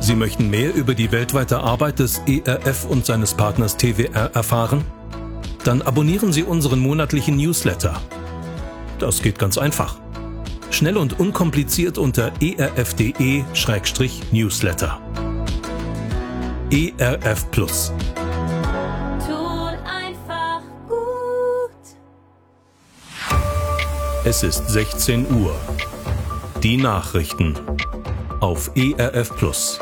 Sie möchten mehr über die weltweite Arbeit des ERF und seines Partners TWR erfahren? Dann abonnieren Sie unseren monatlichen Newsletter. Das geht ganz einfach. Schnell und unkompliziert unter erf.de/newsletter. ERF Plus. Tut einfach gut. Es ist 16 Uhr. Die Nachrichten auf ERF Plus.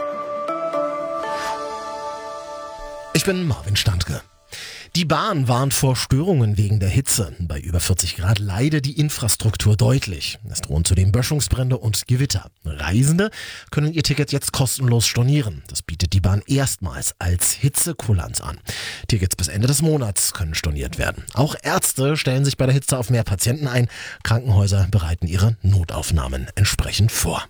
Ich bin Marvin Standke. Die Bahn warnt vor Störungen wegen der Hitze. Bei über 40 Grad leide die Infrastruktur deutlich. Es drohen zudem Böschungsbrände und Gewitter. Reisende können ihr Ticket jetzt kostenlos stornieren. Das bietet die Bahn erstmals als Hitzekulanz an. Tickets bis Ende des Monats können storniert werden. Auch Ärzte stellen sich bei der Hitze auf mehr Patienten ein. Krankenhäuser bereiten ihre Notaufnahmen entsprechend vor.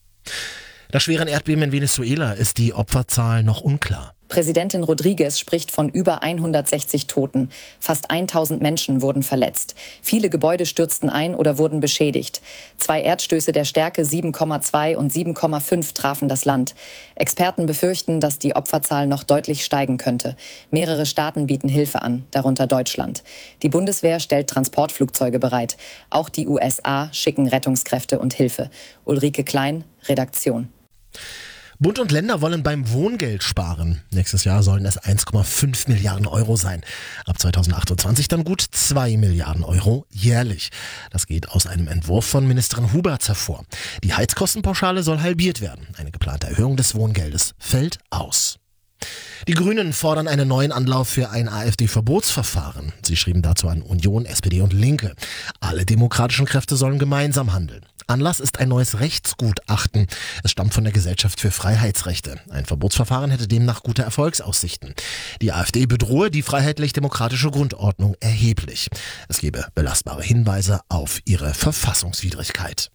Nach schweren Erdbeben in Venezuela ist die Opferzahl noch unklar. Präsidentin Rodriguez spricht von über 160 Toten. Fast 1000 Menschen wurden verletzt. Viele Gebäude stürzten ein oder wurden beschädigt. 2 Erdstöße der Stärke 7,2 und 7,5 trafen das Land. Experten befürchten, dass die Opferzahl noch deutlich steigen könnte. Mehrere Staaten bieten Hilfe an, darunter Deutschland. Die Bundeswehr stellt Transportflugzeuge bereit. Auch die USA schicken Rettungskräfte und Hilfe. Ulrike Klein, Redaktion. Bund und Länder wollen beim Wohngeld sparen. Nächstes Jahr sollen es 1,5 Milliarden Euro sein. Ab 2028 dann gut 2 Milliarden Euro jährlich. Das geht aus einem Entwurf von Ministerin Huberts hervor. Die Heizkostenpauschale soll halbiert werden. Eine geplante Erhöhung des Wohngeldes fällt aus. Die Grünen fordern einen neuen Anlauf für ein AfD-Verbotsverfahren. Sie schrieben dazu an Union, SPD und Linke. Alle demokratischen Kräfte sollen gemeinsam handeln. Anlass ist ein neues Rechtsgutachten. Es stammt von der Gesellschaft für Freiheitsrechte. Ein Verbotsverfahren hätte demnach gute Erfolgsaussichten. Die AfD bedrohe die freiheitlich-demokratische Grundordnung erheblich. Es gebe belastbare Hinweise auf ihre Verfassungswidrigkeit.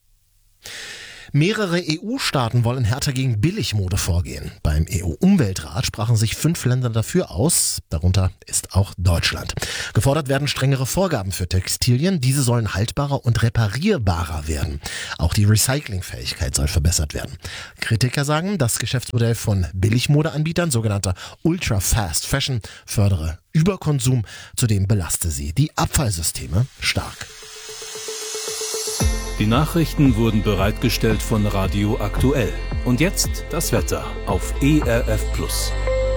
Mehrere EU-Staaten wollen härter gegen Billigmode vorgehen. Beim EU-Umweltrat sprachen sich 5 Länder dafür aus, darunter ist auch Deutschland. Gefordert werden strengere Vorgaben für Textilien, diese sollen haltbarer und reparierbarer werden. Auch die Recyclingfähigkeit soll verbessert werden. Kritiker sagen, das Geschäftsmodell von Billigmodeanbietern, sogenannter Ultra-Fast Fashion, fördere Überkonsum, zudem belaste sie die Abfallsysteme stark. Die Nachrichten wurden bereitgestellt von Radio Aktuell. Und jetzt das Wetter auf ERF Plus.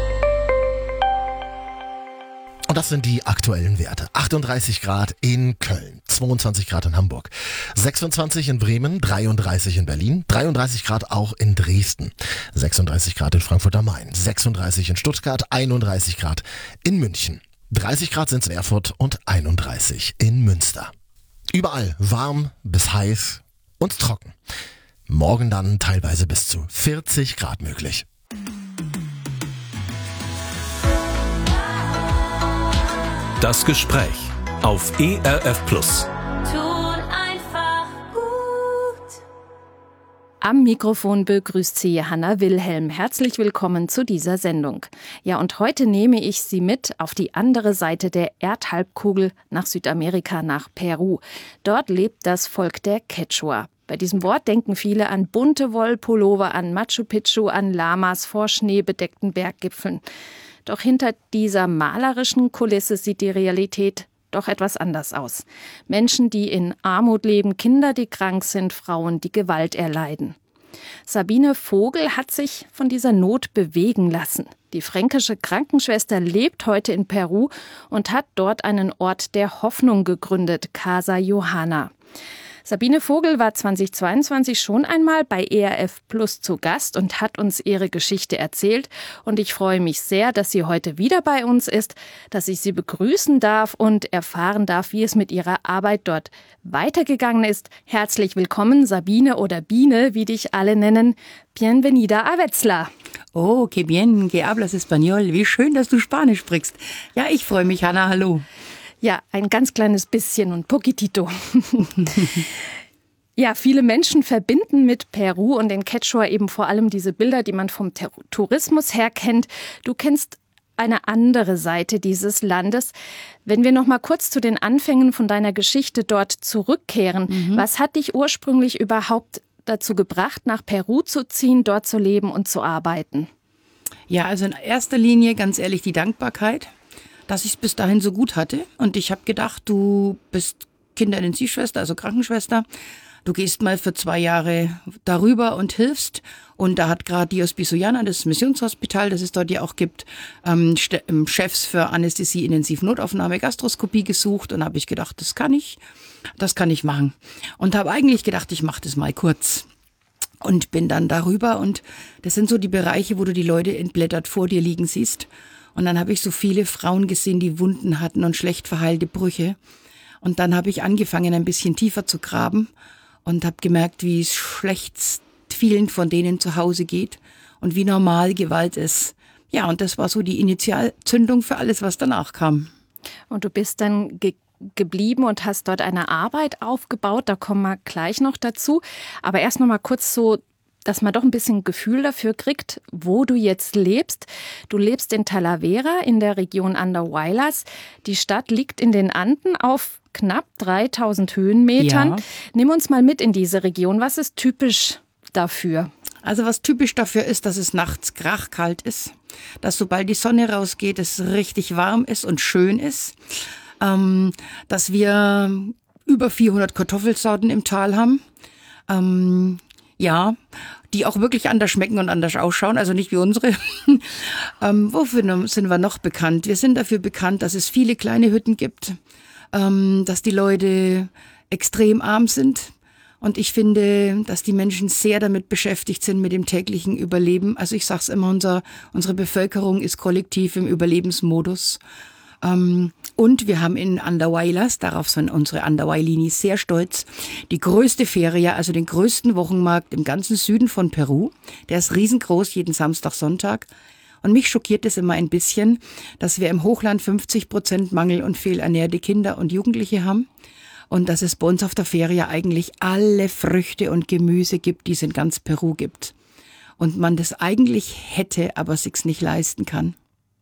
Und das sind die aktuellen Werte. 38 Grad in Köln, 22 Grad in Hamburg, 26 in Bremen, 33 in Berlin, 33 Grad auch in Dresden, 36 Grad in Frankfurt am Main, 36 in Stuttgart, 31 Grad in München, 30 Grad sind es in Erfurt und 31 in Münster. Überall warm bis heiß und trocken. Morgen dann teilweise bis zu 40 Grad möglich. Das Gespräch auf ERF Plus. Tut einfach gut. Am Mikrofon begrüßt sie Johanna Wilhelm. Herzlich willkommen zu dieser Sendung. Ja, und heute nehme ich Sie mit auf die andere Seite der Erdhalbkugel nach Südamerika, nach Peru. Dort lebt das Volk der Quechua. Bei diesem Wort denken viele an bunte Wollpullover, an Machu Picchu, an Lamas vor schneebedeckten Berggipfeln. Doch hinter dieser malerischen Kulisse sieht die Realität doch etwas anders aus. Menschen, die in Armut leben, Kinder, die krank sind, Frauen, die Gewalt erleiden. Sabine Vogel hat sich von dieser Not bewegen lassen. Die fränkische Krankenschwester lebt heute in Peru und hat dort einen Ort der Hoffnung gegründet, Casa Johanna. Sabine Vogel war 2022 schon einmal bei ERF Plus zu Gast und hat uns ihre Geschichte erzählt. Und ich freue mich sehr, dass sie heute wieder bei uns ist, dass ich sie begrüßen darf und erfahren darf, wie es mit ihrer Arbeit dort weitergegangen ist. Herzlich willkommen, Sabine oder Biene, wie dich alle nennen. Bienvenida a Wetzlar. Oh, que bien, que hablas español. Wie schön, dass du Spanisch sprichst. Ja, ich freue mich, Hanna, hallo. Ja, ein ganz kleines bisschen und poquitito. Ja, viele Menschen verbinden mit Peru und den Quechua eben vor allem diese Bilder, die man vom Tourismus her kennt. Du kennst eine andere Seite dieses Landes. Wenn wir noch mal kurz zu den Anfängen von deiner Geschichte dort zurückkehren, was hat dich ursprünglich überhaupt dazu gebracht, nach Peru zu ziehen, dort zu leben und zu arbeiten? Ja, also in erster Linie ganz ehrlich die Dankbarkeit, dass ich es bis dahin so gut hatte. Und ich habe gedacht, du bist Kinderintensivschwester, also Krankenschwester. Du gehst mal für 2 Jahre darüber und hilfst. Und da hat gerade die Hospicio Llana, das Missionshospital, das es dort ja auch gibt, Chefs für Anästhesie, Intensivnotaufnahme, Gastroskopie gesucht. Und habe ich gedacht, das kann ich machen. Und habe eigentlich gedacht, ich mache das mal kurz. Und bin dann darüber. Und das sind so die Bereiche, wo du die Leute entblättert vor dir liegen siehst. Und dann habe ich so viele Frauen gesehen, die Wunden hatten und schlecht verheilte Brüche. Und dann habe ich angefangen, ein bisschen tiefer zu graben. Und habe gemerkt, wie es schlecht vielen von denen zu Hause geht und wie normal Gewalt ist. Ja, und das war so die Initialzündung für alles, was danach kam. Und du bist dann geblieben und hast dort eine Arbeit aufgebaut. Da kommen wir gleich noch dazu. Aber erst noch mal kurz so, dass man doch ein bisschen Gefühl dafür kriegt, wo du jetzt lebst. Du lebst in Talavera in der Region Andahuaylas. Die Stadt liegt in den Anden auf knapp 3000 Höhenmetern. Ja. Nimm uns mal mit in diese Region. Was ist typisch dafür? Also was typisch dafür ist, dass es nachts krachkalt ist, dass sobald die Sonne rausgeht, es richtig warm ist und schön ist, dass wir über 400 Kartoffelsorten im Tal haben, ja, die auch wirklich anders schmecken und anders ausschauen, also nicht wie unsere. Wofür sind wir noch bekannt? Wir sind dafür bekannt, dass es viele kleine Hütten gibt, dass die Leute extrem arm sind. Und ich finde, dass die Menschen sehr damit beschäftigt sind mit dem täglichen Überleben. Also ich sag's immer, unsere Bevölkerung ist kollektiv im Überlebensmodus. Und wir haben in Andahuaylas, darauf sind unsere Andahuaylinis sehr stolz, die größte Feria, also den größten Wochenmarkt im ganzen Süden von Peru. Der ist riesengroß, jeden Samstag, Sonntag. Und mich schockiert es immer ein bisschen, dass wir im Hochland 50% Mangel- und fehlernährte Kinder und Jugendliche haben. Und dass es bei uns auf der Feria eigentlich alle Früchte und Gemüse gibt, die es in ganz Peru gibt. Und man das eigentlich hätte, aber sich's nicht leisten kann.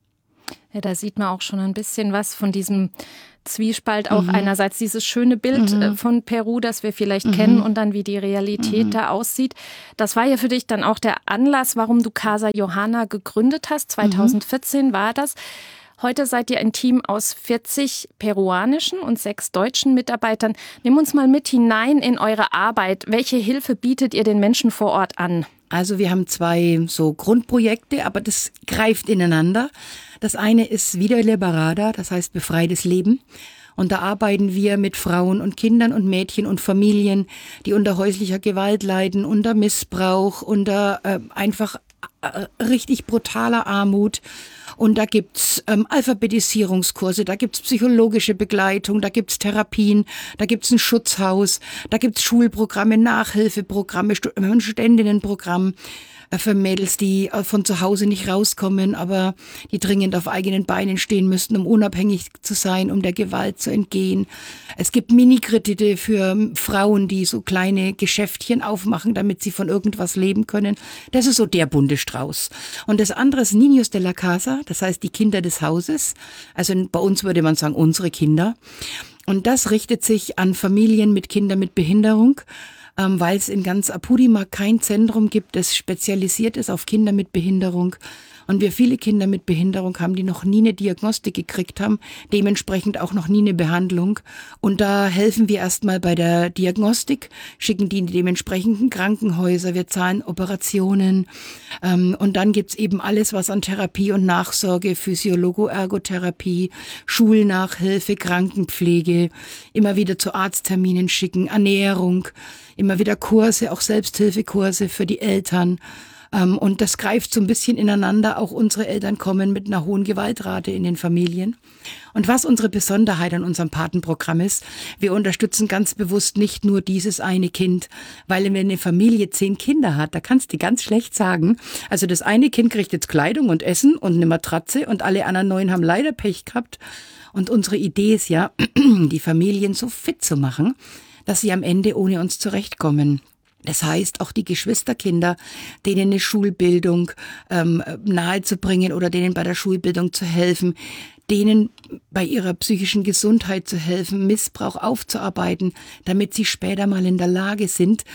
Ja, da sieht man auch schon ein bisschen was von diesem Zwiespalt. Auch einerseits dieses schöne Bild von Peru, das wir vielleicht kennen, und dann wie die Realität da aussieht. Das war ja für dich dann auch der Anlass, warum du Casa Johanna gegründet hast. 2014 war das. Heute seid ihr ein Team aus 40 peruanischen und 6 deutschen Mitarbeitern. Nimm uns mal mit hinein in eure Arbeit. Welche Hilfe bietet ihr den Menschen vor Ort an? Also wir haben 2 so Grundprojekte, aber das greift ineinander. Das eine ist Vida Liberada, das heißt befreites Leben. Und da arbeiten wir mit Frauen und Kindern und Mädchen und Familien, die unter häuslicher Gewalt leiden, unter Missbrauch, unter einfach richtig brutaler Armut. Und da gibt's Alphabetisierungskurse, da gibt's psychologische Begleitung, da gibt's Therapien, da gibt's ein Schutzhaus, da gibt's Schulprogramme, Nachhilfeprogramme, ein Studentinnenprogramm für Mädels, die von zu Hause nicht rauskommen, aber die dringend auf eigenen Beinen stehen müssten, um unabhängig zu sein, um der Gewalt zu entgehen. Es gibt Minikredite für Frauen, die so kleine Geschäftchen aufmachen, damit sie von irgendwas leben können. Das ist so der bunte Strauß. Und das andere ist Niños de la Casa, das heißt die Kinder des Hauses. Also bei uns würde man sagen, unsere Kinder. Und das richtet sich an Familien mit Kindern mit Behinderung, weil es in ganz Apurímac kein Zentrum gibt, das spezialisiert ist auf Kinder mit Behinderung. Und wir viele Kinder mit Behinderung haben, die noch nie eine Diagnostik gekriegt haben, dementsprechend auch noch nie eine Behandlung. Und da helfen wir erstmal bei der Diagnostik, schicken die in die dementsprechenden Krankenhäuser, wir zahlen Operationen. Und dann gibt's eben alles, was an Therapie und Nachsorge, Physiologo-Ergotherapie, Schulnachhilfe, Krankenpflege, immer wieder zu Arztterminen schicken, Ernährung, immer wieder Kurse, auch Selbsthilfekurse für die Eltern. Und das greift so ein bisschen ineinander. Auch unsere Eltern kommen mit einer hohen Gewaltrate in den Familien. Und was unsere Besonderheit an unserem Patenprogramm ist, wir unterstützen ganz bewusst nicht nur dieses eine Kind, weil wenn eine Familie 10 Kinder hat, da kannst du ganz schlecht sagen, also das eine Kind kriegt jetzt Kleidung und Essen und eine Matratze und alle anderen 9 haben leider Pech gehabt. Und unsere Idee ist ja, die Familien so fit zu machen, dass sie am Ende ohne uns zurechtkommen. Das heißt, auch die Geschwisterkinder, denen eine Schulbildung nahezubringen oder denen bei der Schulbildung zu helfen, denen bei ihrer psychischen Gesundheit zu helfen, Missbrauch aufzuarbeiten, damit sie später mal in der Lage sind,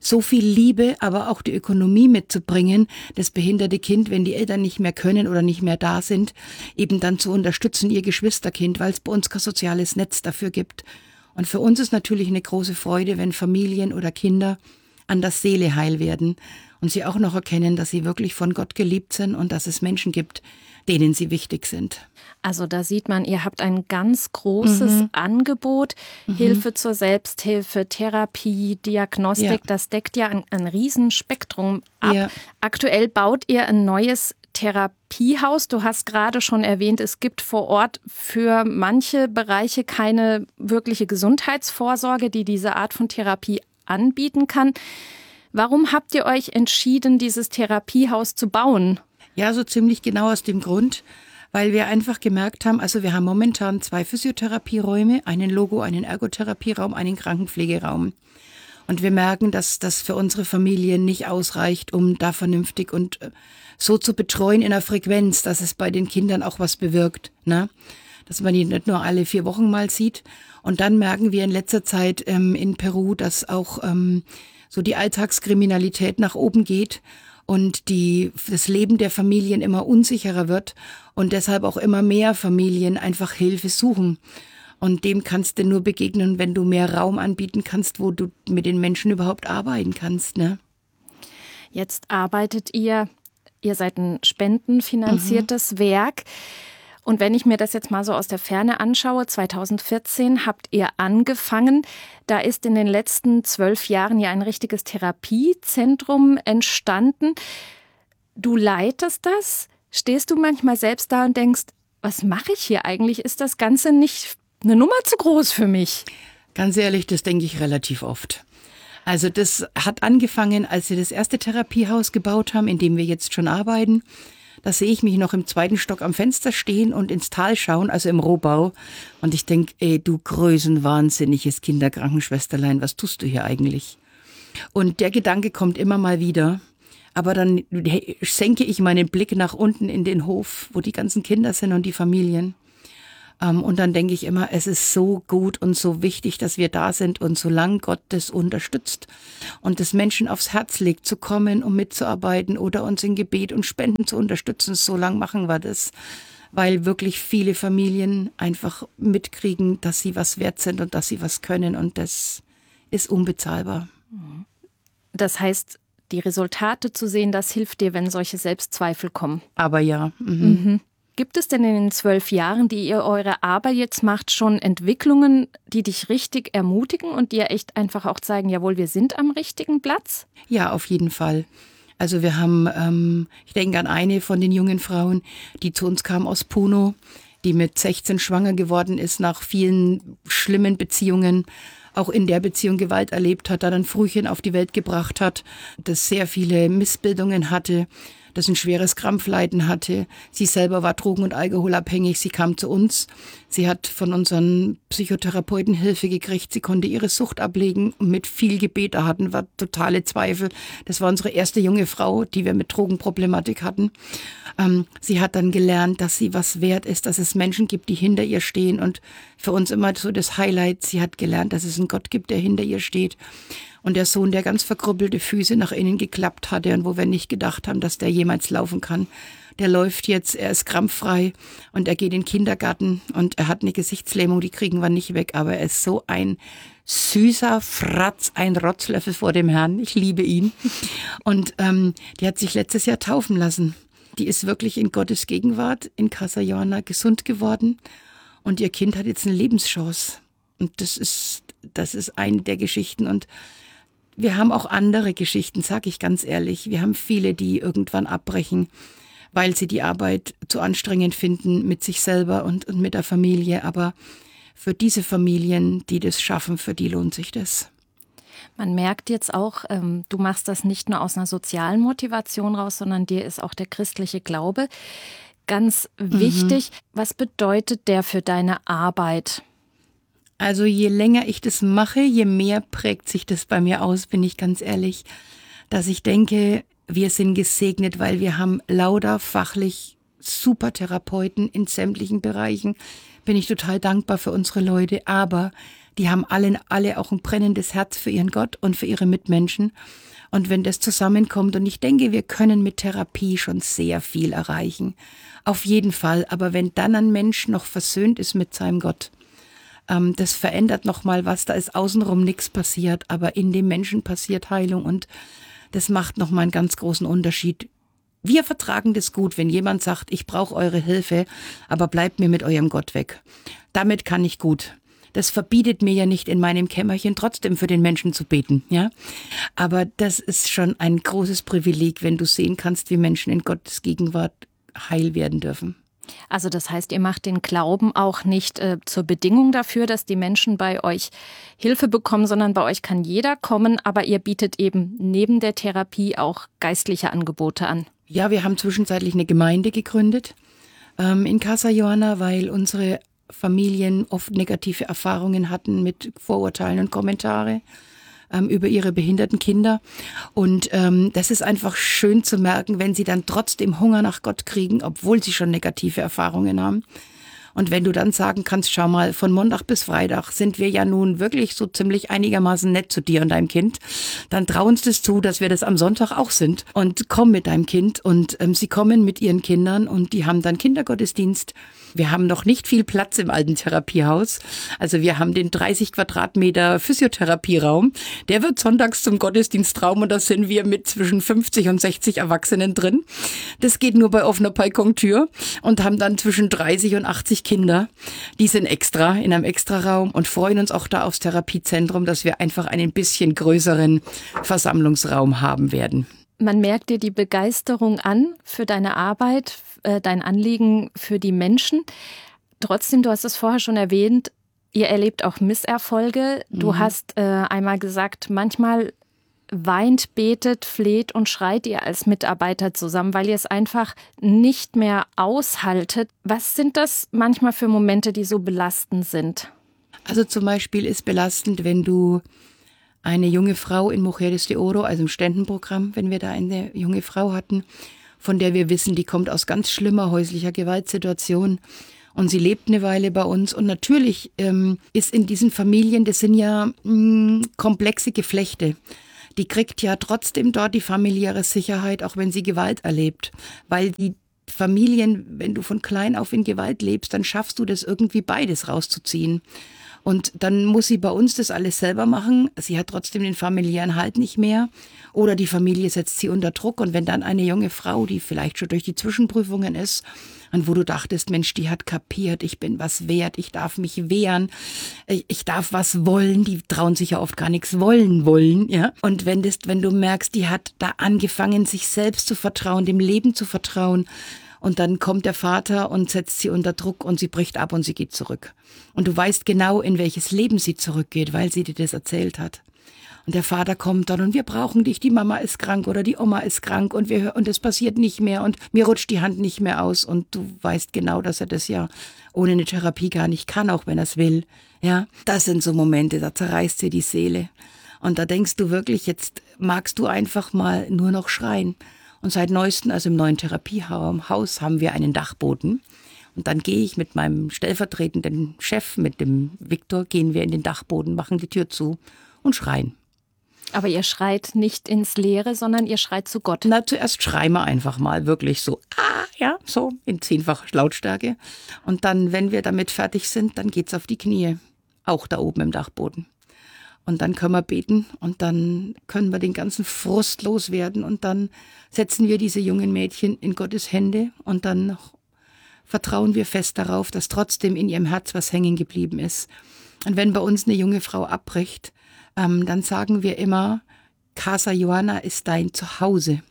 so viel Liebe, aber auch die Ökonomie mitzubringen, das behinderte Kind, wenn die Eltern nicht mehr können oder nicht mehr da sind, eben dann zu unterstützen, ihr Geschwisterkind, weil es bei uns kein soziales Netz dafür gibt. Und für uns ist natürlich eine große Freude, wenn Familien oder Kinder an der Seele heil werden und sie auch noch erkennen, dass sie wirklich von Gott geliebt sind und dass es Menschen gibt, denen sie wichtig sind. Also da sieht man, ihr habt ein ganz großes Angebot, Hilfe zur Selbsthilfe, Therapie, Diagnostik, Ja. das deckt ja ein Riesenspektrum ab. Ja. Aktuell baut ihr ein neues Therapiehaus. Du hast gerade schon erwähnt, es gibt vor Ort für manche Bereiche keine wirkliche Gesundheitsvorsorge, die diese Art von Therapie anbieten kann. Warum habt ihr euch entschieden, dieses Therapiehaus zu bauen? Ja, so ziemlich genau aus dem Grund, weil wir einfach gemerkt haben, also wir haben momentan 2 Physiotherapieräume, einen Logo, einen Ergotherapieraum, einen Krankenpflegeraum. Und wir merken, dass das für unsere Familien nicht ausreicht, um da vernünftig und so zu betreuen in einer Frequenz, dass es bei den Kindern auch was bewirkt, ne? Dass man die nicht nur alle 4 Wochen mal sieht. Und dann merken wir in letzter Zeit in Peru, dass auch so die Alltagskriminalität nach oben geht und das Leben der Familien immer unsicherer wird und deshalb auch immer mehr Familien einfach Hilfe suchen. Und dem kannst du nur begegnen, wenn du mehr Raum anbieten kannst, wo du mit den Menschen überhaupt arbeiten kannst, ne? Jetzt arbeitet ihr seid ein spendenfinanziertes Werk. Und wenn ich mir das jetzt mal so aus der Ferne anschaue, 2014 habt ihr angefangen. Da ist in den letzten 12 Jahren ja ein richtiges Therapiezentrum entstanden. Du leitest das. Stehst du manchmal selbst da und denkst, was mache ich hier eigentlich? Ist das Ganze nicht eine Nummer zu groß für mich? Ganz ehrlich, das denke ich relativ oft. Also das hat angefangen, als wir das erste Therapiehaus gebaut haben, in dem wir jetzt schon arbeiten. Da sehe ich mich noch im 2. Stock am Fenster stehen und ins Tal schauen, also im Rohbau. Und ich denke, du größenwahnsinniges Kinderkrankenschwesterlein, was tust du hier eigentlich? Und der Gedanke kommt immer mal wieder. Aber dann senke ich meinen Blick nach unten in den Hof, wo die ganzen Kinder sind und die Familien. Und dann denke ich immer, es ist so gut und so wichtig, dass wir da sind. Und solange Gott das unterstützt und das Menschen aufs Herz legt, zu kommen, um mitzuarbeiten oder uns in Gebet und Spenden zu unterstützen, so lange machen wir das. Weil wirklich viele Familien einfach mitkriegen, dass sie was wert sind und dass sie was können. Und das ist unbezahlbar. Das heißt, die Resultate zu sehen, das hilft dir, wenn solche Selbstzweifel kommen. Aber ja. Gibt es denn in den 12 Jahren, die ihr eure Arbeit jetzt macht, schon Entwicklungen, die dich richtig ermutigen und dir echt einfach auch zeigen, jawohl, wir sind am richtigen Platz? Ja, auf jeden Fall. Also wir haben, ich denke an eine von den jungen Frauen, die zu uns kam aus Puno, die mit 16 schwanger geworden ist nach vielen schlimmen Beziehungen, auch in der Beziehung Gewalt erlebt hat, dann ein Frühchen auf die Welt gebracht hat, das sehr viele Missbildungen hatte, das ein schweres Krampfleiden hatte. Sie selber war drogen- und alkoholabhängig. Sie kam zu uns. Sie hat von unseren Psychotherapeuten Hilfe gekriegt. Sie konnte ihre Sucht ablegen. Und mit viel Gebet, da hatten wir totale Zweifel. Das war unsere erste junge Frau, die wir mit Drogenproblematik hatten. Sie hat dann gelernt, dass sie was wert ist, dass es Menschen gibt, die hinter ihr stehen. Und für uns immer so das Highlight, sie hat gelernt, dass es einen Gott gibt, der hinter ihr steht. Und der Sohn, der ganz verkrüppelte Füße nach innen geklappt hatte und wo wir nicht gedacht haben, dass der jemals laufen kann, der läuft jetzt, er ist krampffrei und er geht in den Kindergarten und er hat eine Gesichtslähmung, die kriegen wir nicht weg, aber er ist so ein süßer Fratz, ein Rotzlöffel vor dem Herrn. Ich liebe ihn. Und die hat sich letztes Jahr taufen lassen. Die ist wirklich in Gottes Gegenwart in Casa Joana gesund geworden und ihr Kind hat jetzt eine Lebenschance. Und das ist eine der Geschichten. Und wir haben auch andere Geschichten, sage ich ganz ehrlich. Wir haben viele, die irgendwann abbrechen, weil sie die Arbeit zu anstrengend finden mit sich selber und mit der Familie. Aber für diese Familien, die das schaffen, für die lohnt sich das. Man merkt jetzt auch, du machst das nicht nur aus einer sozialen Motivation raus, sondern dir ist auch der christliche Glaube ganz wichtig. Was bedeutet der für deine Arbeit? Also je länger ich das mache, je mehr prägt sich das bei mir aus, bin ich ganz ehrlich, dass ich denke, wir sind gesegnet, weil wir haben lauter fachlich super Therapeuten in sämtlichen Bereichen. Bin ich total dankbar für unsere Leute, aber Die haben alle auch ein brennendes Herz für ihren Gott und für ihre Mitmenschen. Und wenn das zusammenkommt, und ich denke, wir können mit Therapie schon sehr viel erreichen. Auf jeden Fall. Aber wenn dann ein Mensch noch versöhnt ist mit seinem Gott, das verändert nochmal was. Da ist außenrum nichts passiert, aber in dem Menschen passiert Heilung. Und das macht nochmal einen ganz großen Unterschied. Wir vertragen das gut, wenn jemand sagt, ich brauche eure Hilfe, aber bleibt mir mit eurem Gott weg. Damit kann ich gut. Das verbietet mir ja nicht, in meinem Kämmerchen trotzdem für den Menschen zu beten, ja. Aber das ist schon ein großes Privileg, wenn du sehen kannst, wie Menschen in Gottes Gegenwart heil werden dürfen. Also das heißt, ihr macht den Glauben auch nicht zur Bedingung dafür, dass die Menschen bei euch Hilfe bekommen, sondern bei euch kann jeder kommen, aber ihr bietet eben neben der Therapie auch geistliche Angebote an. Ja, wir haben zwischenzeitlich eine Gemeinde gegründet in Casa Johanna, weil unsere Familien oft negative Erfahrungen hatten mit Vorurteilen und Kommentare über ihre behinderten Kinder. Und das ist einfach schön zu merken, wenn sie dann trotzdem Hunger nach Gott kriegen, obwohl sie schon negative Erfahrungen haben. Und wenn du dann sagen kannst, schau mal, von Montag bis Freitag sind wir ja nun wirklich so ziemlich einigermaßen nett zu dir und deinem Kind, dann trau uns das zu, dass wir das am Sonntag auch sind. Und komm mit deinem Kind. Und sie kommen mit ihren Kindern und die haben dann Kindergottesdienst. Wir haben noch nicht viel Platz im alten Therapiehaus. Also wir haben den 30 Quadratmeter Physiotherapieraum. Der wird sonntags zum Gottesdienstraum und da sind wir mit zwischen 50 und 60 Erwachsenen drin. Das geht nur bei offener Balkontür und haben dann zwischen 30 und 80 Kinder. Die sind extra in einem Extraraum und freuen uns auch da aufs Therapiezentrum, dass wir einfach einen bisschen größeren Versammlungsraum haben werden. Man merkt dir die Begeisterung an für deine Arbeit, dein Anliegen für die Menschen. Trotzdem, du hast es vorher schon erwähnt, ihr erlebt auch Misserfolge. Du hast einmal gesagt, manchmal weint, betet, fleht und schreit ihr als Mitarbeiter zusammen, weil ihr es einfach nicht mehr aushaltet. Was sind das manchmal für Momente, die so belastend sind? Also zum Beispiel ist belastend, wenn du eine junge Frau in Mujeres de Oro, also im Ständenprogramm, wenn wir da eine junge Frau hatten, von der wir wissen, die kommt aus ganz schlimmer häuslicher Gewaltsituation und sie lebt eine Weile bei uns. Und natürlich ist in diesen Familien, das sind ja komplexe Geflechte, die kriegt ja trotzdem dort die familiäre Sicherheit, auch wenn sie Gewalt erlebt, weil die Familien, wenn du von klein auf in Gewalt lebst, dann schaffst du das irgendwie beides rauszuziehen. Und dann muss sie bei uns das alles selber machen. Sie hat trotzdem den familiären Halt nicht mehr. Oder die Familie setzt sie unter Druck. Und wenn dann eine junge Frau, die vielleicht schon durch die Zwischenprüfungen ist, und wo du dachtest, Mensch, die hat kapiert, ich bin was wert, ich darf mich wehren, ich darf was wollen, die trauen sich ja oft gar nichts wollen, ja. Und wenn du merkst, die hat da angefangen, sich selbst zu vertrauen, dem Leben zu vertrauen, und dann kommt der Vater und setzt sie unter Druck und sie bricht ab und sie geht zurück. Und du weißt genau, in welches Leben sie zurückgeht, weil sie dir das erzählt hat. Und der Vater kommt dann und wir brauchen dich, die Mama ist krank oder die Oma ist krank und es passiert nicht mehr und mir rutscht die Hand nicht mehr aus. Und du weißt genau, dass er das ja ohne eine Therapie gar nicht kann, auch wenn er es will. Ja, das sind so Momente, da zerreißt dir die Seele. Und da denkst du wirklich, jetzt magst du einfach mal nur noch schreien. Und seit neuestem, also im neuen Therapiehaus, haben wir einen Dachboden. Und dann gehe ich mit meinem stellvertretenden Chef, mit dem Viktor, gehen wir in den Dachboden, machen die Tür zu und schreien. Aber ihr schreit nicht ins Leere, sondern ihr schreit zu Gott. Na, zuerst schreien wir einfach mal wirklich so, ja, so in 10-facher Lautstärke. Und dann, wenn wir damit fertig sind, dann geht's auf die Knie. Auch da oben im Dachboden. Und dann können wir beten und dann können wir den ganzen Frust loswerden und dann setzen wir diese jungen Mädchen in Gottes Hände und dann vertrauen wir fest darauf, dass trotzdem in ihrem Herz was hängen geblieben ist. Und wenn bei uns eine junge Frau abbricht, dann sagen wir immer, Casa Johanna ist dein Zuhause.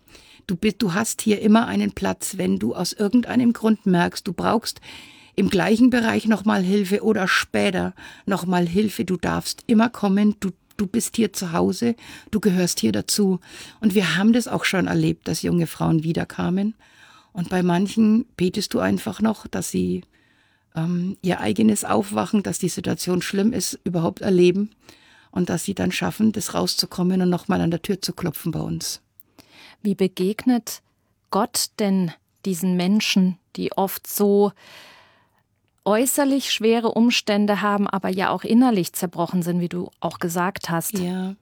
Du hast hier immer einen Platz, wenn du aus irgendeinem Grund merkst, du brauchst im gleichen Bereich nochmal Hilfe oder später nochmal Hilfe. Du darfst immer kommen, du bist hier zu Hause, du gehörst hier dazu. Und wir haben das auch schon erlebt, dass junge Frauen wiederkamen. Und bei manchen betest du einfach noch, dass sie ihr eigenes Aufwachen, dass die Situation schlimm ist, überhaupt erleben. Und dass sie dann schaffen, das rauszukommen und nochmal an der Tür zu klopfen bei uns. Wie begegnet Gott denn diesen Menschen, die oft so äußerlich schwere Umstände haben, aber ja auch innerlich zerbrochen sind, wie du auch gesagt hast. Ja,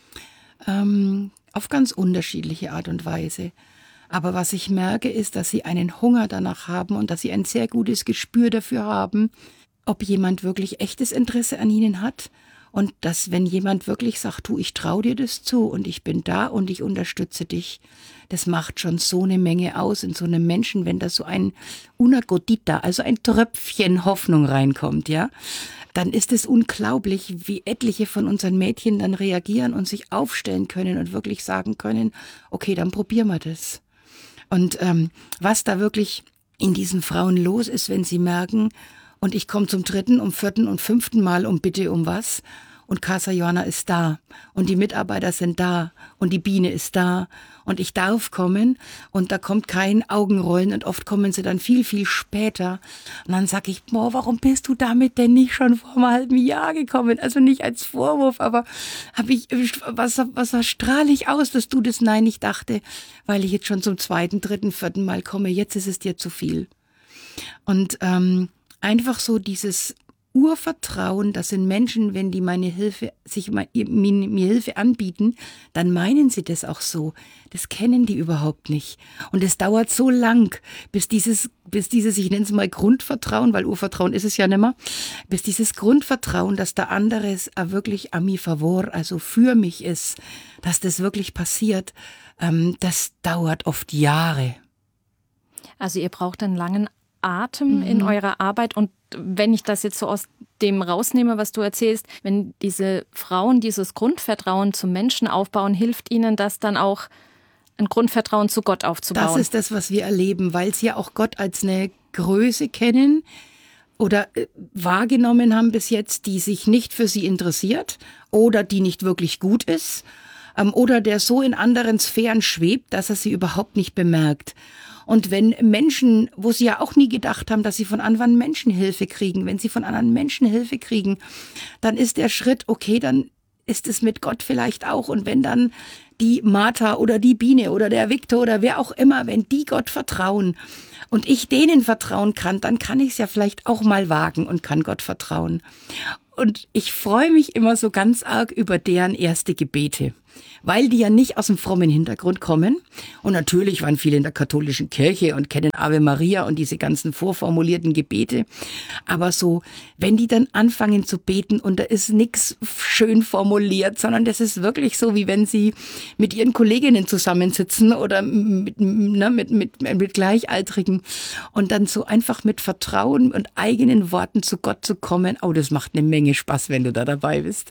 auf ganz unterschiedliche Art und Weise. Aber was ich merke, ist, dass sie einen Hunger danach haben und dass sie ein sehr gutes Gespür dafür haben, ob jemand wirklich echtes Interesse an ihnen hat. Und dass, wenn jemand wirklich sagt, du, ich traue dir das zu und ich bin da und ich unterstütze dich, das macht schon so eine Menge aus in so einem Menschen, wenn da so ein una gotita, also ein Tröpfchen Hoffnung reinkommt, ja, dann ist es unglaublich, wie etliche von unseren Mädchen dann reagieren und sich aufstellen können und wirklich sagen können, okay, dann probieren wir das. Und was da wirklich in diesen Frauen los ist, wenn sie merken, und ich komme zum 3., 4. und 5. Mal um Bitte um was. Und Casa Joana ist da. Und die Mitarbeiter sind da. Und die Biene ist da. Und ich darf kommen. Und da kommt kein Augenrollen. Und oft kommen sie dann viel, viel später. Und dann sag ich, boah, warum bist du damit denn nicht schon vor einem halben Jahr gekommen? Also nicht als Vorwurf, aber was strahle ich aus, dass du das Nein nicht dachte? Weil ich jetzt schon zum 2., 3., 4. Mal komme. Jetzt ist es dir zu viel. Und einfach so dieses Urvertrauen, das sind Menschen, wenn die mir Hilfe anbieten, dann meinen sie das auch so. Das kennen die überhaupt nicht. Und es dauert so lang, bis dieses, ich nenne es mal Grundvertrauen, weil Urvertrauen ist es ja nicht mehr, bis dieses Grundvertrauen, dass der andere es wirklich a mi favor, also für mich ist, dass das wirklich passiert, das dauert oft Jahre. Also ihr braucht einen langen Atem in eurer Arbeit. Und wenn ich das jetzt so aus dem rausnehme, was du erzählst, wenn diese Frauen dieses Grundvertrauen zum Menschen aufbauen, hilft ihnen das dann auch, ein Grundvertrauen zu Gott aufzubauen? Das ist das, was wir erleben, weil sie ja auch Gott als eine Größe kennen oder wahrgenommen haben bis jetzt, die sich nicht für sie interessiert oder die nicht wirklich gut ist oder der so in anderen Sphären schwebt, dass er sie überhaupt nicht bemerkt. Und wenn Menschen, wo sie ja auch nie gedacht haben, dass sie von anderen Menschen Hilfe kriegen, wenn sie von anderen Menschen Hilfe kriegen, dann ist der Schritt, okay, dann ist es mit Gott vielleicht auch. Und wenn dann die Martha oder die Biene oder der Viktor oder wer auch immer, wenn die Gott vertrauen und ich denen vertrauen kann, dann kann ich es ja vielleicht auch mal wagen und kann Gott vertrauen. Und ich freue mich immer so ganz arg über deren erste Gebete, weil die ja nicht aus dem frommen Hintergrund kommen. Und natürlich waren viele in der katholischen Kirche und kennen Ave Maria und diese ganzen vorformulierten Gebete. Aber so, wenn die dann anfangen zu beten und da ist nichts schön formuliert, sondern das ist wirklich so, wie wenn sie mit ihren Kolleginnen zusammensitzen oder mit Gleichaltrigen und dann so einfach mit Vertrauen und eigenen Worten zu Gott zu kommen. Oh, das macht eine Menge Spaß, wenn du da dabei bist.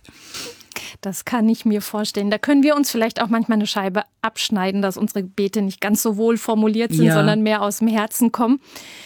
Das kann ich mir vorstellen. Da können wir uns vielleicht auch manchmal eine Scheibe abschneiden, dass unsere Gebete nicht ganz so wohl formuliert sind, sondern mehr aus dem Herzen kommen.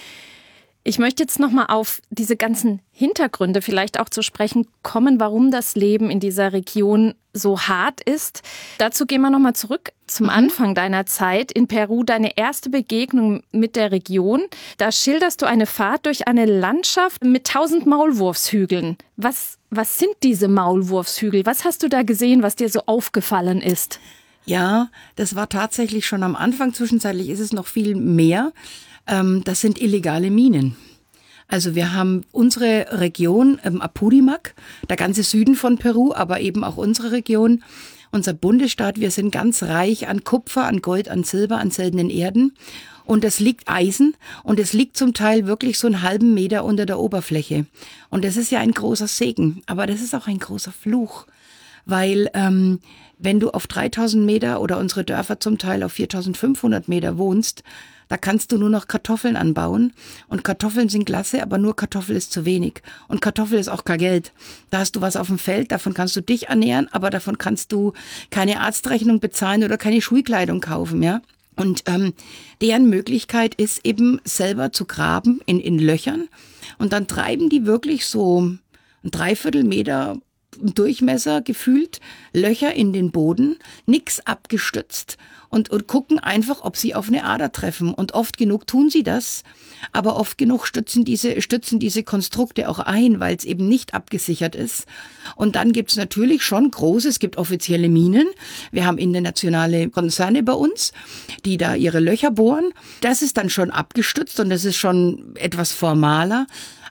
Ich möchte jetzt nochmal auf diese ganzen Hintergründe vielleicht auch zu sprechen kommen, warum das Leben in dieser Region so hart ist. Dazu gehen wir nochmal zurück zum Anfang deiner Zeit in Peru, deine erste Begegnung mit der Region. Da schilderst du eine Fahrt durch eine Landschaft mit 1000 Maulwurfshügeln. Was sind diese Maulwurfshügel? Was hast du da gesehen, was dir so aufgefallen ist? Ja, das war tatsächlich schon am Anfang. Zwischenzeitlich ist es noch viel mehr. Das sind illegale Minen. Also wir haben unsere Region, Apurimac, der ganze Süden von Peru, aber eben auch unsere Region, unser Bundesstaat, wir sind ganz reich an Kupfer, an Gold, an Silber, an seltenen Erden. Und es liegt Eisen und es liegt zum Teil wirklich so einen halben Meter unter der Oberfläche. Und das ist ja ein großer Segen, aber das ist auch ein großer Fluch. Weil wenn du auf 3000 Meter oder unsere Dörfer zum Teil auf 4500 Meter wohnst, da kannst du nur noch Kartoffeln anbauen. Und Kartoffeln sind klasse, aber nur Kartoffel ist zu wenig. Und Kartoffel ist auch kein Geld. Da hast du was auf dem Feld, davon kannst du dich ernähren, aber davon kannst du keine Arztrechnung bezahlen oder keine Schulkleidung kaufen, ja. Und deren Möglichkeit ist eben selber zu graben in Löchern. Und dann treiben die wirklich so ein 3/4 Meter Durchmesser gefühlt, Löcher in den Boden, nix abgestützt und gucken einfach, ob sie auf eine Ader treffen. Und oft genug tun sie das, aber oft genug stützen diese Konstrukte auch ein, weil es eben nicht abgesichert ist. Und dann gibt's natürlich schon es gibt offizielle Minen. Wir haben internationale Konzerne bei uns, die da ihre Löcher bohren. Das ist dann schon abgestützt und das ist schon etwas formaler.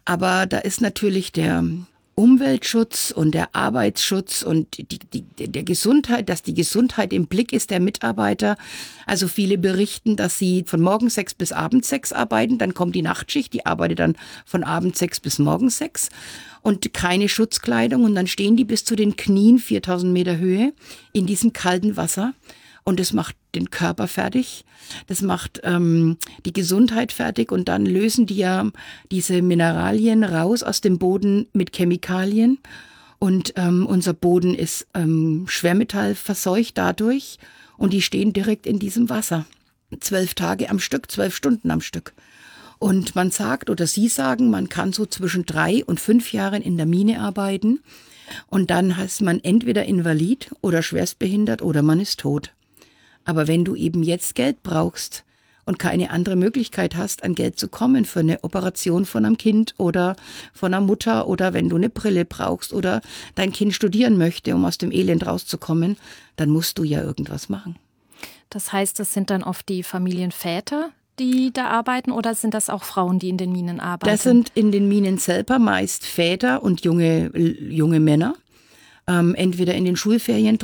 Aber da ist natürlich der Umweltschutz und der Arbeitsschutz und der Gesundheit, dass die Gesundheit im Blick ist der Mitarbeiter. Also viele berichten, dass sie von morgens 6 bis abends 6 arbeiten, dann kommt die Nachtschicht, die arbeitet dann von abends 6 bis morgens 6 und keine Schutzkleidung und dann stehen die bis zu den Knien, 4000 Meter Höhe, in diesem kalten Wasser. Und das macht den Körper fertig, das macht die Gesundheit fertig und dann lösen die ja diese Mineralien raus aus dem Boden mit Chemikalien. Und unser Boden ist schwermetallverseucht dadurch und die stehen direkt in diesem Wasser. 12 Tage am Stück, 12 Stunden am Stück. Und man sagt oder sie sagen, man kann so zwischen 3 und 5 Jahren in der Mine arbeiten und dann ist man entweder invalid oder schwerstbehindert oder man ist tot. Aber wenn du eben jetzt Geld brauchst und keine andere Möglichkeit hast, an Geld zu kommen für eine Operation von einem Kind oder von einer Mutter oder wenn du eine Brille brauchst oder dein Kind studieren möchte, um aus dem Elend rauszukommen, dann musst du ja irgendwas machen. Das heißt, das sind dann oft die Familienväter, die da arbeiten oder sind das auch Frauen, die in den Minen arbeiten? Das sind in den Minen selber meist Väter und junge Männer. Entweder in den Schulferien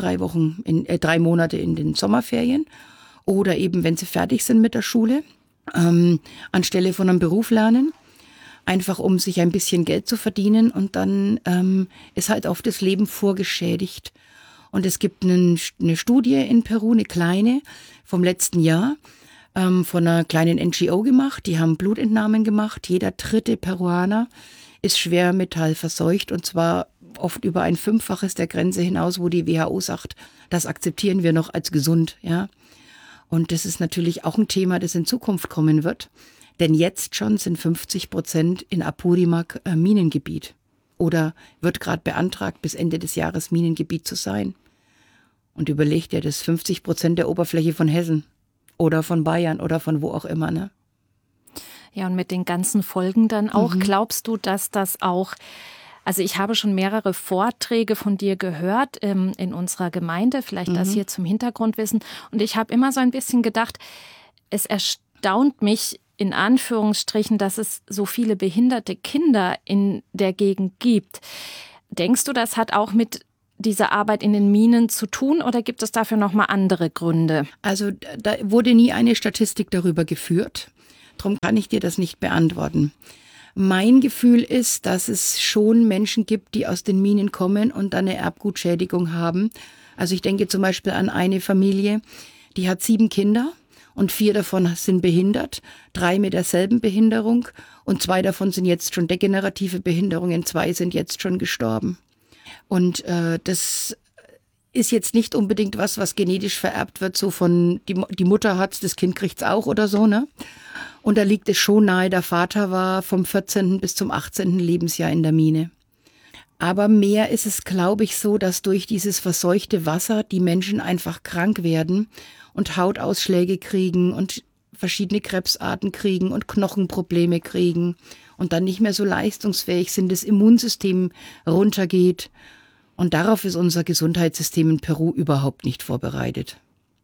3 Monate in den Sommerferien oder eben, wenn sie fertig sind mit der Schule, anstelle von einem Beruf lernen, einfach um sich ein bisschen Geld zu verdienen und dann ist halt oft das Leben vorgeschädigt. Und es gibt eine Studie in Peru, eine kleine, vom letzten Jahr, von einer kleinen NGO gemacht, die haben Blutentnahmen gemacht, jeder 3. Peruaner ist schwermetallverseucht und zwar oft über ein 5-faches der Grenze hinaus, wo die WHO sagt, das akzeptieren wir noch als gesund, ja. Und das ist natürlich auch ein Thema, das in Zukunft kommen wird. Denn jetzt schon sind 50% in Apurimac Minengebiet. Oder wird gerade beantragt, bis Ende des Jahres Minengebiet zu sein. Und überleg dir, das ist 50% der Oberfläche von Hessen. Oder von Bayern oder von wo auch immer, ne? Ja, und mit den ganzen Folgen dann auch, glaubst du, dass das auch, also ich habe schon mehrere Vorträge von dir gehört in unserer Gemeinde, vielleicht das hier zum Hintergrundwissen. Und ich habe immer so ein bisschen gedacht, es erstaunt mich in Anführungsstrichen, dass es so viele behinderte Kinder in der Gegend gibt. Denkst du, das hat auch mit dieser Arbeit in den Minen zu tun oder gibt es dafür nochmal andere Gründe? Also da wurde nie eine Statistik darüber geführt. Darum kann ich dir das nicht beantworten. Mein Gefühl ist, dass es schon Menschen gibt, die aus den Minen kommen und dann eine Erbgutschädigung haben. Also ich denke zum Beispiel an eine Familie, die hat 7 Kinder und 4 davon sind behindert, 3 mit derselben Behinderung und 2 davon sind jetzt schon degenerative Behinderungen, 2 sind jetzt schon gestorben. Und das ist jetzt nicht unbedingt was genetisch vererbt wird, so von die Mutter hat's, das Kind kriegt's auch oder so, ne? Und da liegt es schon nahe, der Vater war vom 14. bis zum 18. Lebensjahr in der Mine. Aber mehr ist es, glaube ich, so, dass durch dieses verseuchte Wasser die Menschen einfach krank werden und Hautausschläge kriegen und verschiedene Krebsarten kriegen und Knochenprobleme kriegen und dann nicht mehr so leistungsfähig sind, das Immunsystem runtergeht. Und darauf ist unser Gesundheitssystem in Peru überhaupt nicht vorbereitet.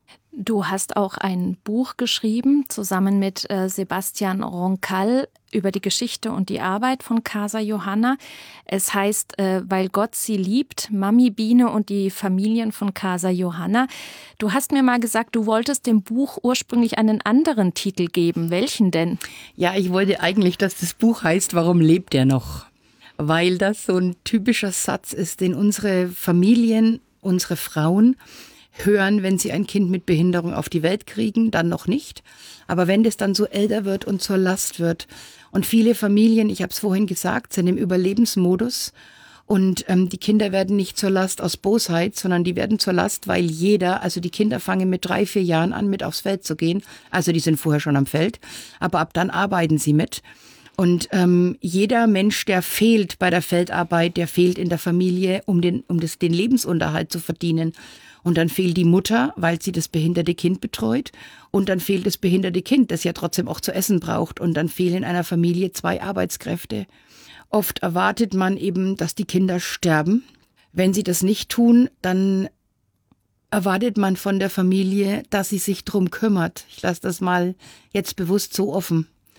Du hast auch ein Buch geschrieben, zusammen mit Sebastian Roncal, über die Geschichte und die Arbeit von Casa Johanna. Es heißt, weil Gott sie liebt, Mami Biene und die Familien von Casa Johanna. Du hast mir mal gesagt, du wolltest dem Buch ursprünglich einen anderen Titel geben. Welchen denn? Ja, ich wollte eigentlich, dass das Buch heißt, warum lebt er noch? Weil das so ein typischer Satz ist, den unsere Familien, unsere Frauen hören, wenn sie ein Kind mit Behinderung auf die Welt kriegen, dann noch nicht. Aber wenn das dann so älter wird und zur Last wird und viele Familien, ich habe es vorhin gesagt, sind im Überlebensmodus und die Kinder werden nicht zur Last aus Bosheit, sondern die werden zur Last, weil jeder, also die Kinder fangen mit 3, 4 Jahren an, mit aufs Feld zu gehen. Also die sind vorher schon am Feld, aber ab dann arbeiten sie mit. Und jeder Mensch, der fehlt bei der Feldarbeit, der fehlt in der Familie, um den Lebensunterhalt zu verdienen. Und dann fehlt die Mutter, weil sie das behinderte Kind betreut. Und dann fehlt das behinderte Kind, das ja trotzdem auch zu essen braucht. Und dann fehlen in einer Familie 2 Arbeitskräfte. Oft erwartet man eben, dass die Kinder sterben. Wenn sie das nicht tun, dann erwartet man von der Familie, dass sie sich drum kümmert. Ich lasse das mal jetzt bewusst so offen.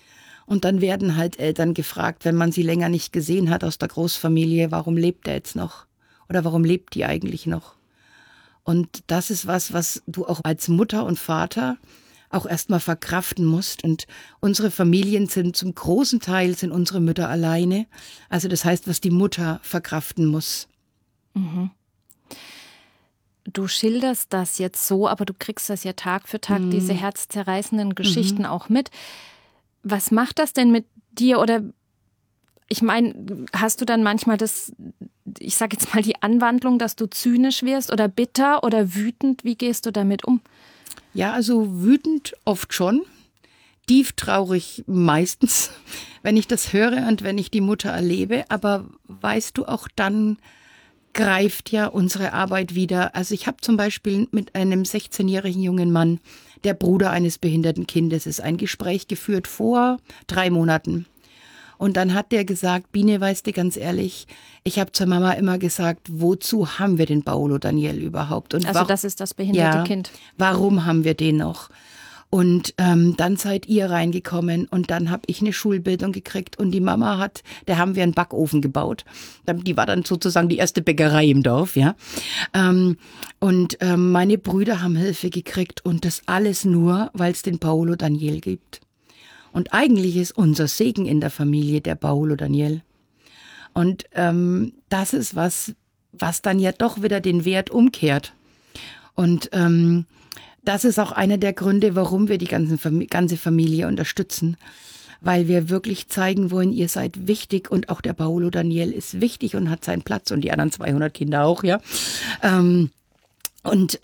Und dann werden halt Eltern gefragt, wenn man sie länger nicht gesehen hat aus der Großfamilie, warum lebt er jetzt noch? Oder warum lebt die eigentlich noch? Und das ist was du auch als Mutter und Vater auch erstmal verkraften musst. Und unsere Familien sind zum großen Teil, sind unsere Mütter alleine. Also das heißt, was die Mutter verkraften muss. Mhm. Du schilderst das jetzt so, aber du kriegst das ja Tag für Tag, diese herzzerreißenden Geschichten auch mit. Was macht das denn mit dir? Oder ich meine, hast du dann manchmal ich sage jetzt mal die Anwandlung, dass du zynisch wirst oder bitter oder wütend? Wie gehst du damit um? Ja, also wütend oft schon, tieftraurig meistens, wenn ich das höre und wenn ich die Mutter erlebe. Aber weißt du, auch dann greift ja unsere Arbeit wieder. Also ich habe zum Beispiel mit einem 16-jährigen jungen Mann, der Bruder eines behinderten Kindes ist, ein Gespräch geführt vor 3 Monaten. Und dann hat der gesagt, Biene, weißt du, ganz ehrlich, ich habe zur Mama immer gesagt, wozu haben wir den Paolo Daniel überhaupt? Und also das ist das behinderte Kind. Warum haben wir den noch? Und dann seid ihr reingekommen und dann habe ich eine Schulbildung gekriegt und die Mama da haben wir einen Backofen gebaut. Die war dann sozusagen die erste Bäckerei im Dorf, ja. Und meine Brüder haben Hilfe gekriegt und das alles nur, weil es den Paolo Daniel gibt. Und eigentlich ist unser Segen in der Familie der Paolo Daniel. Und das ist was dann ja doch wieder den Wert umkehrt. Und das ist auch einer der Gründe, warum wir die ganze Familie unterstützen. Weil wir wirklich zeigen wollen, ihr seid wichtig und auch der Paolo Daniel ist wichtig und hat seinen Platz und die anderen 200 Kinder auch, ja. Und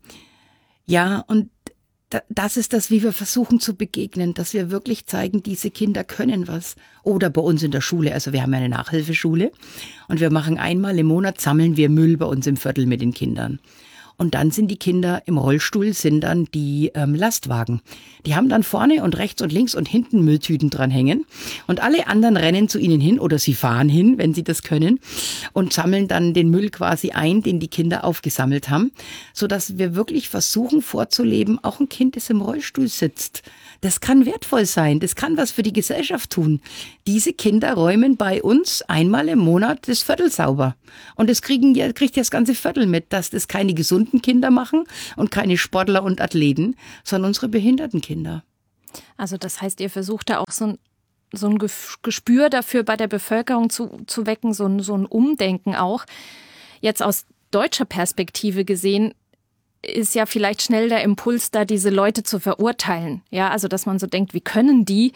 das ist das, wie wir versuchen zu begegnen, dass wir wirklich zeigen, diese Kinder können was. Oder bei uns in der Schule, also wir haben eine Nachhilfeschule und wir machen einmal im Monat, sammeln wir Müll bei uns im Viertel mit den Kindern. Und dann sind die Kinder im Rollstuhl, sind dann die Lastwagen. Die haben dann vorne und rechts und links und hinten Mülltüten dran hängen. Und alle anderen rennen zu ihnen hin oder sie fahren hin, wenn sie das können, und sammeln dann den Müll quasi ein, den die Kinder aufgesammelt haben. Sodass wir wirklich versuchen vorzuleben, auch ein Kind, das im Rollstuhl sitzt. Das kann wertvoll sein, das kann was für die Gesellschaft tun. Diese Kinder räumen bei uns einmal im Monat das Viertel sauber. Und das kriegt das ganze Viertel mit, dass das keine gesunden Kinder machen und keine Sportler und Athleten, sondern unsere behinderten Kinder. Also das heißt, ihr versucht da auch so ein Gespür dafür bei der Bevölkerung zu wecken, so ein Umdenken auch. Jetzt aus deutscher Perspektive gesehen, ist ja vielleicht schnell der Impuls da, diese Leute zu verurteilen. Ja, also dass man so denkt, wie können die?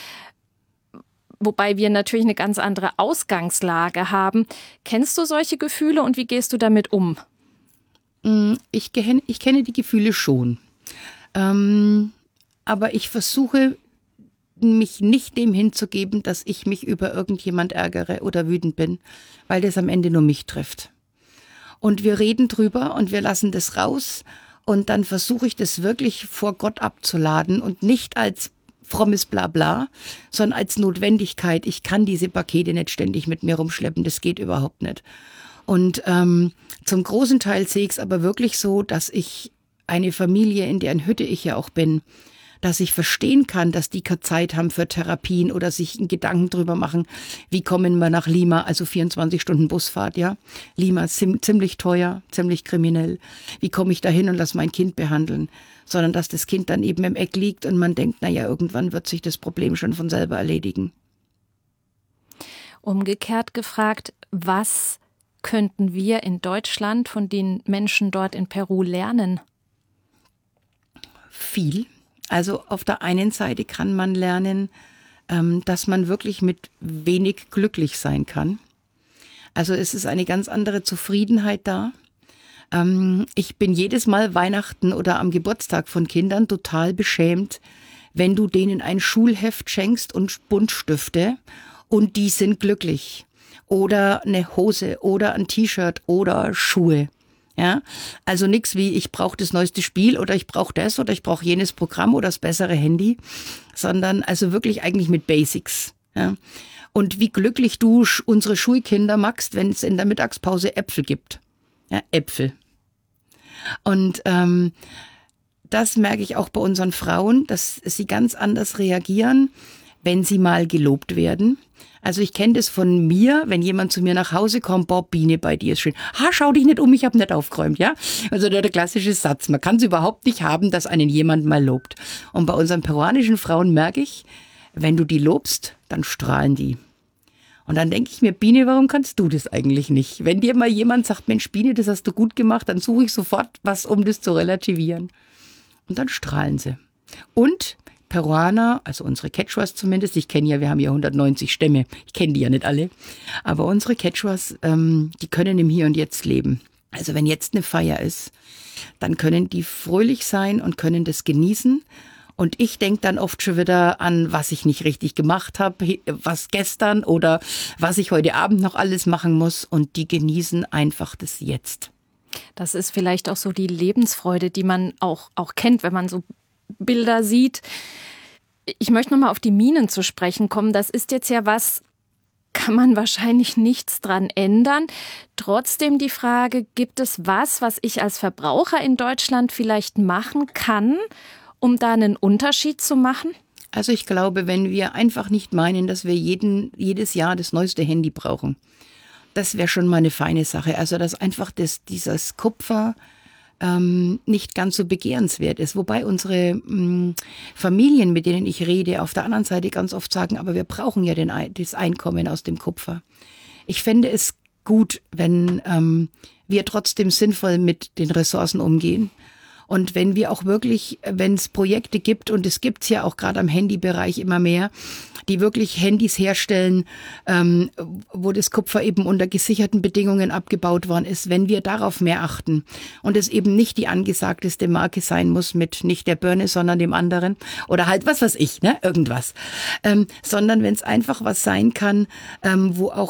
Wobei wir natürlich eine ganz andere Ausgangslage haben. Kennst du solche Gefühle und wie gehst du damit um? Ich kenne die Gefühle schon. Aber ich versuche, mich nicht dem hinzugeben, dass ich mich über irgendjemand ärgere oder wütend bin, weil das am Ende nur mich trifft. Und wir reden drüber und wir lassen das raus und dann versuche ich das wirklich vor Gott abzuladen und nicht als frommes Blabla, sondern als Notwendigkeit. Ich kann diese Pakete nicht ständig mit mir rumschleppen, das geht überhaupt nicht. Und zum großen Teil sehe ich es aber wirklich so, dass ich eine Familie, in deren Hütte ich ja auch bin, dass ich verstehen kann, dass die keine Zeit haben für Therapien oder sich einen Gedanken drüber machen, wie kommen wir nach Lima, also 24 Stunden Busfahrt, ja. Lima ist ziemlich teuer, ziemlich kriminell. Wie komme ich da hin und lasse mein Kind behandeln? Sondern dass das Kind dann eben im Eck liegt und man denkt, naja, irgendwann wird sich das Problem schon von selber erledigen. Umgekehrt gefragt, was könnten wir in Deutschland von den Menschen dort in Peru lernen? Viel. Also auf der einen Seite kann man lernen, dass man wirklich mit wenig glücklich sein kann. Also es ist eine ganz andere Zufriedenheit da. Ich bin jedes Mal Weihnachten oder am Geburtstag von Kindern total beschämt, wenn du denen ein Schulheft schenkst und Buntstifte und die sind glücklich. Oder eine Hose oder ein T-Shirt oder Schuhe. Ja, also nichts wie ich brauche das neueste Spiel oder ich brauche das oder ich brauche jenes Programm oder das bessere Handy, sondern also wirklich eigentlich mit Basics. Ja. Und wie glücklich du unsere Schulkinder machst, wenn es in der Mittagspause Äpfel gibt. Ja, Äpfel. Und das merke ich auch bei unseren Frauen, dass sie ganz anders reagieren, wenn sie mal gelobt werden. Also ich kenne das von mir, wenn jemand zu mir nach Hause kommt, boah, Biene, bei dir ist schön. Schau dich nicht um, ich habe nicht aufgeräumt, ja? Also der klassische Satz. Man kann es überhaupt nicht haben, dass einen jemand mal lobt. Und bei unseren peruanischen Frauen merke ich, wenn du die lobst, dann strahlen die. Und dann denke ich mir, Biene, warum kannst du das eigentlich nicht? Wenn dir mal jemand sagt, Mensch, Biene, das hast du gut gemacht, dann suche ich sofort was, um das zu relativieren. Und dann strahlen sie. Und Peruaner, also unsere Quechuas zumindest, wir haben ja 190 Stämme, ich kenne die ja nicht alle, aber unsere Quechuas, die können im Hier und Jetzt leben. Also wenn jetzt eine Feier ist, dann können die fröhlich sein und können das genießen. Und ich denke dann oft schon wieder an, was ich nicht richtig gemacht habe, was gestern oder was ich heute Abend noch alles machen muss. Und die genießen einfach das Jetzt. Das ist vielleicht auch so die Lebensfreude, die man auch kennt, wenn man so Bilder sieht. Ich möchte nochmal auf die Minen zu sprechen kommen. Das ist jetzt ja was, kann man wahrscheinlich nichts dran ändern. Trotzdem die Frage, gibt es was ich als Verbraucher in Deutschland vielleicht machen kann, um da einen Unterschied zu machen? Also ich glaube, wenn wir einfach nicht meinen, dass wir jedes Jahr das neueste Handy brauchen, das wäre schon mal eine feine Sache. Also dass einfach dieses Kupfer nicht ganz so begehrenswert ist. Wobei unsere Familien, mit denen ich rede, auf der anderen Seite ganz oft sagen, aber wir brauchen ja das Einkommen aus dem Kupfer. Ich fände es gut, wenn wir trotzdem sinnvoll mit den Ressourcen umgehen. Und wenn wir auch wirklich, wenn es Projekte gibt, und es gibt's ja auch gerade am Handybereich immer mehr, die wirklich Handys herstellen, wo das Kupfer eben unter gesicherten Bedingungen abgebaut worden ist, wenn wir darauf mehr achten und es eben nicht die angesagteste Marke sein muss mit nicht der Birne, sondern dem anderen oder halt was weiß ich, ne, irgendwas, sondern wenn es einfach was sein kann, wo auch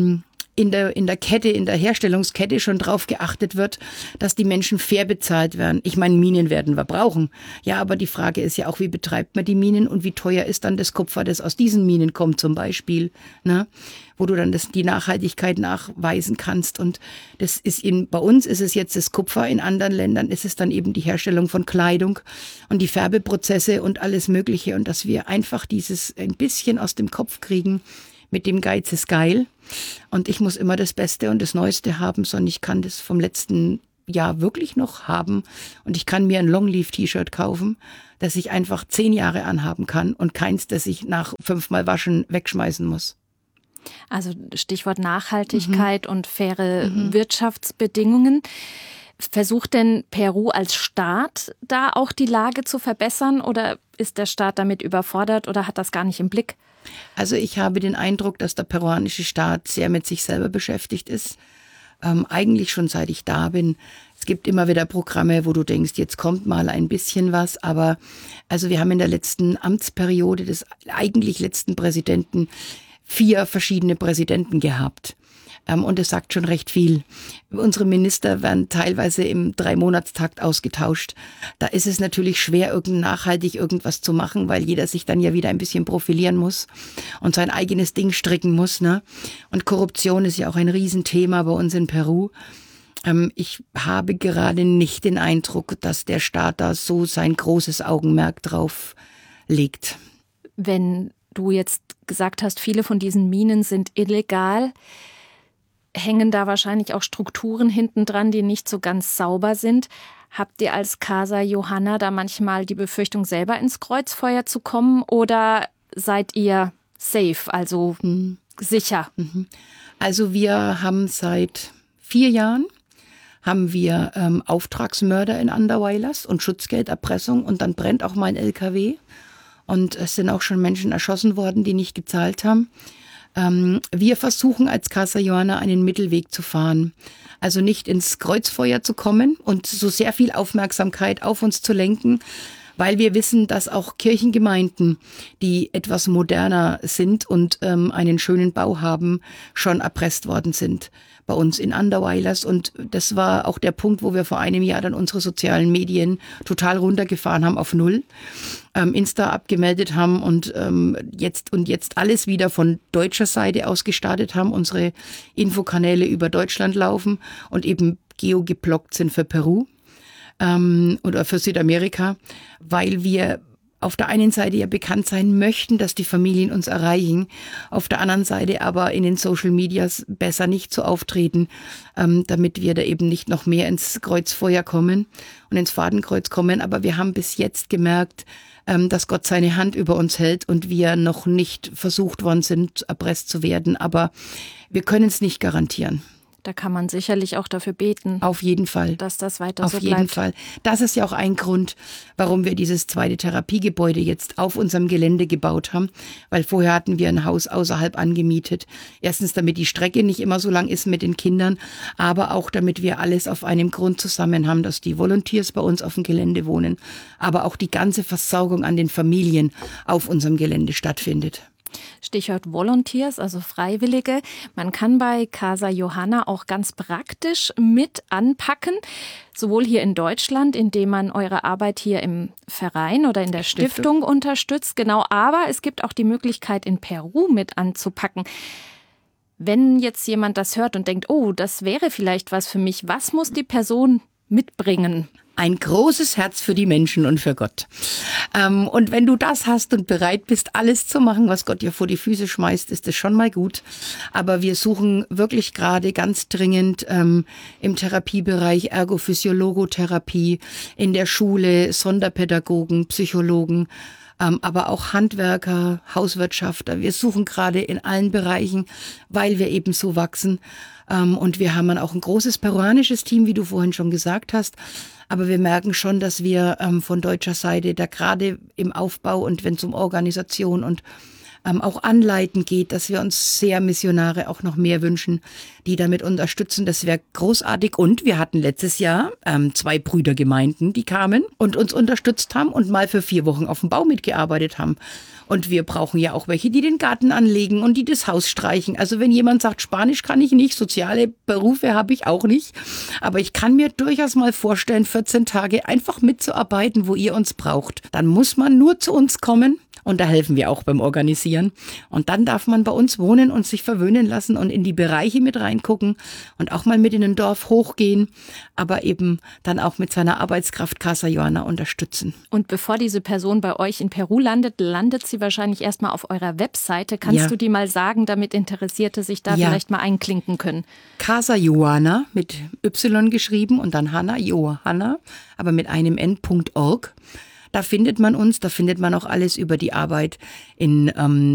in der Kette, in der Herstellungskette schon drauf geachtet wird, dass die Menschen fair bezahlt werden. Ich meine, Minen werden wir brauchen. Ja, aber die Frage ist ja auch, wie betreibt man die Minen und wie teuer ist dann das Kupfer, das aus diesen Minen kommt zum Beispiel, ne? Wo du dann die Nachhaltigkeit nachweisen kannst. Und das ist bei uns ist es jetzt das Kupfer, in anderen Ländern ist es dann eben die Herstellung von Kleidung und die Färbeprozesse und alles Mögliche. Und dass wir einfach dieses ein bisschen aus dem Kopf kriegen, mit dem Geiz ist geil. Und ich muss immer das Beste und das Neueste haben, sondern ich kann das vom letzten Jahr wirklich noch haben. Und ich kann mir ein Longleaf-T-Shirt kaufen, das ich einfach 10 Jahre anhaben kann und keins, das ich nach 5-mal Waschen wegschmeißen muss. Also Stichwort Nachhaltigkeit und faire Wirtschaftsbedingungen. Versucht denn Peru als Staat da auch die Lage zu verbessern oder ist der Staat damit überfordert oder hat das gar nicht im Blick? Also ich habe den Eindruck, dass der peruanische Staat sehr mit sich selber beschäftigt ist. Eigentlich schon seit ich da bin. Es gibt immer wieder Programme, wo du denkst, jetzt kommt mal ein bisschen was. Aber also wir haben in der letzten Amtsperiode des eigentlich letzten Präsidenten 4 verschiedene Präsidenten gehabt. Und es sagt schon recht viel. Unsere Minister werden teilweise im 3-Monatstakt ausgetauscht. Da ist es natürlich schwer, nachhaltig irgendwas zu machen, weil jeder sich dann ja wieder ein bisschen profilieren muss und sein eigenes Ding stricken muss, ne? Und Korruption ist ja auch ein Riesenthema bei uns in Peru. Ich habe gerade nicht den Eindruck, dass der Staat da so sein großes Augenmerk drauf legt. Wenn du jetzt gesagt hast, viele von diesen Minen sind illegal, hängen da wahrscheinlich auch Strukturen hinten dran, die nicht so ganz sauber sind. Habt ihr als Casa Johanna da manchmal die Befürchtung, selber ins Kreuzfeuer zu kommen oder seid ihr safe, also sicher? Also wir haben seit 4 Jahren Auftragsmörder in Andahuaylas und Schutzgelderpressung und dann brennt auch mal ein LKW und es sind auch schon Menschen erschossen worden, die nicht gezahlt haben. Wir versuchen als Casa Johanna einen Mittelweg zu fahren. Also nicht ins Kreuzfeuer zu kommen und so sehr viel Aufmerksamkeit auf uns zu lenken, weil wir wissen, dass auch Kirchengemeinden, die etwas moderner sind und einen schönen Bau haben, schon erpresst worden sind bei uns in Andahuaylas. Und das war auch der Punkt, wo wir vor einem Jahr dann unsere sozialen Medien total runtergefahren haben auf 0. Insta abgemeldet haben und jetzt alles wieder von deutscher Seite aus gestartet haben, unsere Infokanäle über Deutschland laufen und eben geogeblockt sind für Peru oder für Südamerika, weil wir auf der einen Seite ja bekannt sein möchten, dass die Familien uns erreichen, auf der anderen Seite aber in den Social Medias besser nicht so auftreten, damit wir da eben nicht noch mehr ins Kreuzfeuer kommen und ins Fadenkreuz kommen. Aber wir haben bis jetzt gemerkt, dass Gott seine Hand über uns hält und wir noch nicht versucht worden sind, erpresst zu werden. Aber wir können es nicht garantieren. Da kann man sicherlich auch dafür beten. Auf jeden Fall. Dass das weiter so bleibt. Auf jeden Fall. Das ist ja auch ein Grund, warum wir dieses zweite Therapiegebäude jetzt auf unserem Gelände gebaut haben. Weil vorher hatten wir ein Haus außerhalb angemietet. Erstens, damit die Strecke nicht immer so lang ist mit den Kindern, aber auch damit wir alles auf einem Grund zusammen haben, dass die Volunteers bei uns auf dem Gelände wohnen, aber auch die ganze Versorgung an den Familien auf unserem Gelände stattfindet. Stichwort Volunteers, also Freiwillige. Man kann bei Casa Johanna auch ganz praktisch mit anpacken, sowohl hier in Deutschland, indem man eure Arbeit hier im Verein oder in der Stiftung unterstützt. Genau, aber es gibt auch die Möglichkeit, in Peru mit anzupacken. Wenn jetzt jemand das hört und denkt, oh, das wäre vielleicht was für mich, was muss die Person mitbringen? Ein großes Herz für die Menschen und für Gott. Und wenn du das hast und bereit bist, alles zu machen, was Gott dir vor die Füße schmeißt, ist das schon mal gut. Aber wir suchen wirklich gerade ganz dringend im Therapiebereich Ergophysiologotherapie, in der Schule Sonderpädagogen, Psychologen, aber auch Handwerker, Hauswirtschafter. Wir suchen gerade in allen Bereichen, weil wir eben so wachsen. Und wir haben dann auch ein großes peruanisches Team, wie du vorhin schon gesagt hast. Aber wir merken schon, dass wir von deutscher Seite da gerade im Aufbau und wenn es um Organisation und auch Anleiten geht, dass wir uns sehr Missionare auch noch mehr wünschen, die damit unterstützen. Das wäre großartig. Und wir hatten letztes Jahr 2 Brüdergemeinden, die kamen und uns unterstützt haben und mal für 4 Wochen auf dem Bau mitgearbeitet haben. Und wir brauchen ja auch welche, die den Garten anlegen und die das Haus streichen. Also wenn jemand sagt, Spanisch kann ich nicht, soziale Berufe habe ich auch nicht. Aber ich kann mir durchaus mal vorstellen, 14 Tage einfach mitzuarbeiten, wo ihr uns braucht. Dann muss man nur zu uns kommen. Und da helfen wir auch beim Organisieren. Und dann darf man bei uns wohnen und sich verwöhnen lassen und in die Bereiche mit reingucken und auch mal mit in ein Dorf hochgehen, aber eben dann auch mit seiner Arbeitskraft Casa Johanna unterstützen. Und bevor diese Person bei euch in Peru landet, landet sie wahrscheinlich erstmal auf eurer Webseite. Kannst du die mal sagen, damit Interessierte sich da vielleicht mal einklinken können? Casa Johanna mit Y geschrieben und dann Hanna, Johanna, aber mit einem N.org. Da findet man uns, da findet man auch alles über die Arbeit in